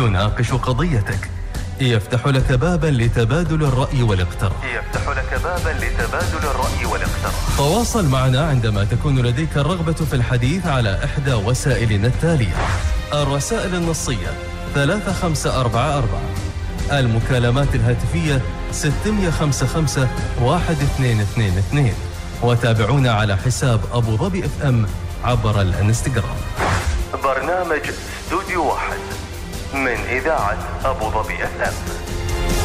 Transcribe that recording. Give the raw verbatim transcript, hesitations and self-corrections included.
يناقش قضيتك، يفتح لك بابا لتبادل الرأي والاقتراح يفتح لك بابا لتبادل الرأي والاقتراح تواصل معنا عندما تكون لديك الرغبة في الحديث على إحدى وسائلنا التالية: الرسائل النصية ثلاثة خمسة أربعة أربعة، المكالمات الهاتفية ستة خمسة خمسة واحد اثنين اثنين اثنين، وتابعونا على حساب أبو ظبي اف ام عبر الانستغرام. برنامج استوديو واحد من إذاعة أبو ظبي اف ام.